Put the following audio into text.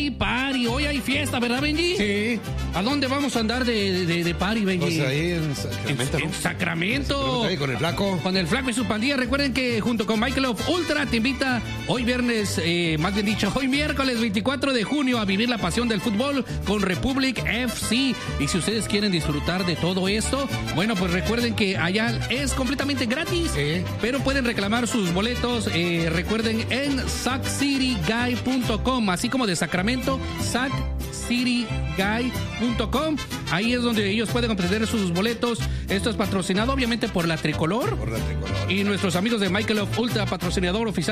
Party. Hoy hay fiesta, ¿verdad, Benji? Sí. ¿A dónde vamos a andar de party, Benji? Pues ahí en Sacramento, En Sacramento. Ahí con el flaco. Con el flaco y su pandilla. Recuerden que junto con Michelob Ultra te invita hoy viernes, más bien dicho, hoy miércoles 24 de junio a vivir la pasión del fútbol con Republic FC. Y si ustedes quieren disfrutar de todo esto, bueno, pues recuerden que allá es completamente gratis, pero pueden reclamar sus boletos, recuerden, en sacityguy.com, así como de Sacramento, sacityguy.com. Ahí es donde ellos pueden obtener sus boletos. Esto es patrocinado obviamente por la Tricolor. Por la Tricolor. Y nuestros amigos de Michelob Ultra, patrocinador oficial